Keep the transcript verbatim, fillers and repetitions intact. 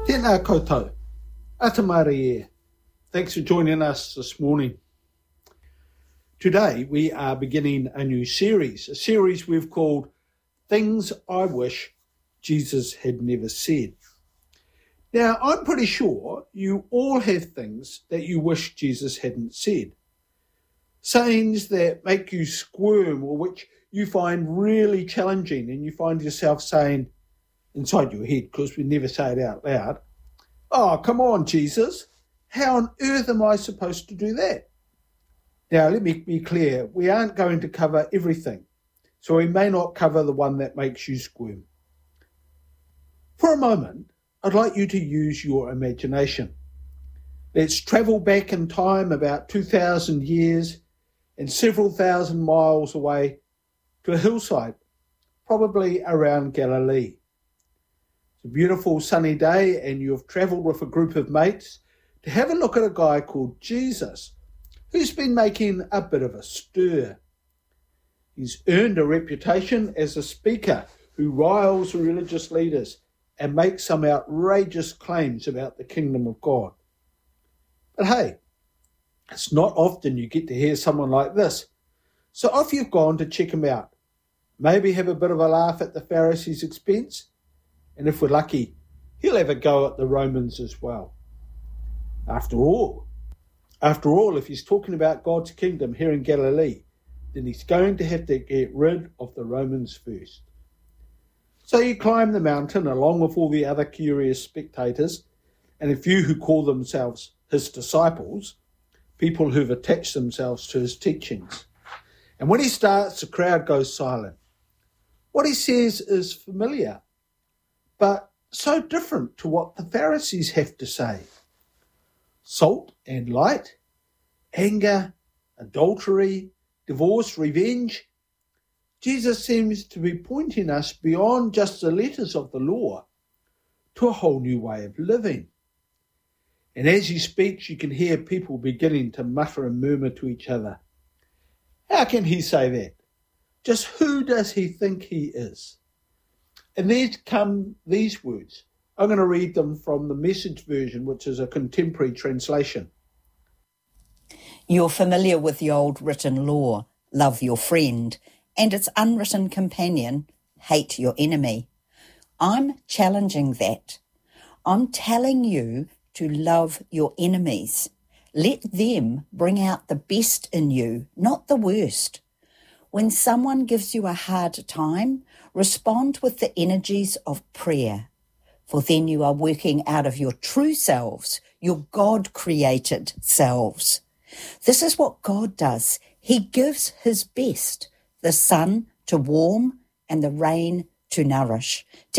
Tēnā koutou, atamari e. Thanks for joining us this morning. Today we are beginning a new series, a series we've called Things I Wish Jesus Had Never Said. Now, I'm pretty sure you all have things that you wish Jesus hadn't said. Sayings that make you squirm or which you find really challenging and you find yourself saying inside your head, because we never say it out loud, "Oh, come on, Jesus, how on earth am I supposed to do that?" Now, let me be clear, we aren't going to cover everything, so we may not cover the one that makes you squirm. For a moment, I'd like you to use your imagination. Let's travel back in time about two thousand years and several thousand miles away to a hillside, probably around Galilee. It's a beautiful sunny day and you've travelled with a group of mates to have a look at a guy called Jesus, who's been making a bit of a stir. He's earned a reputation as a speaker who riles religious leaders and makes some outrageous claims about the kingdom of God. But hey, it's not often you get to hear someone like this, so off you've gone to check him out. Maybe have a bit of a laugh at the Pharisees' expense, and if we're lucky, he'll have a go at the Romans as well. After all, after all, if he's talking about God's kingdom here in Galilee, then he's going to have to get rid of the Romans first. So you climb the mountain along with all the other curious spectators and a few who call themselves his disciples, people who've attached themselves to his teachings. And when he starts, the crowd goes silent. What he says is familiar, but so different to what the Pharisees have to say. Salt and light, anger, adultery, divorce, revenge. Jesus seems to be pointing us beyond just the letters of the law to a whole new way of living. And as he speaks, you can hear people beginning to mutter and murmur to each other. How can he say that? Just who does he think he is? And then come these words. I'm going to read them from the Message version, which is a contemporary translation. You're familiar with the old written law, love your friend, and its unwritten companion, hate your enemy. I'm challenging that. I'm telling you to love your enemies. Let them bring out the best in you, not the worst. When someone gives you a hard time, respond with the energies of prayer, for then you are working out of your true selves, your God-created selves. This is what God does. He gives his best, the sun to warm and the rain to nourish,